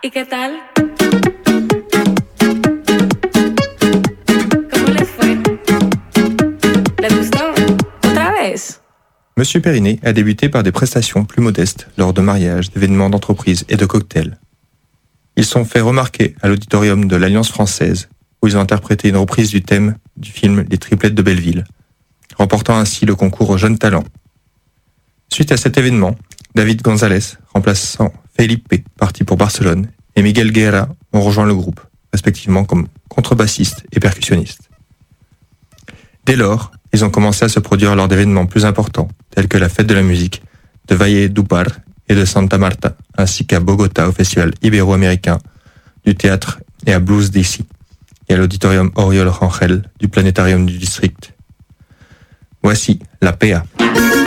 ¿Y qué tal? ¿Cómo les fue? ¿Les gustó? ¿Otra vez? Monsieur Perrinet a débuté par des prestations plus modestes lors de mariages, d'événements d'entreprise et de cocktails. Ils sont fait remarquer à l'auditorium de l'Alliance française, où ils ont interprété une reprise du thème du film Les Triplettes de Belleville, remportant ainsi le concours aux jeunes talents. Suite à cet événement, David González, remplaçant Felipe, parti pour Barcelone, et Miguel Guerra ont rejoint le groupe, respectivement comme contrebassiste et percussionniste. Dès lors, ils ont commencé à se produire lors d'événements plus importants, tels que la fête de la musique de Valledupar et de Santa Marta, ainsi qu'à Bogota au festival ibéro-américain du théâtre et à Blues DC, et à l'auditorium Oriol Rangel du planétarium du district. Voici La PA.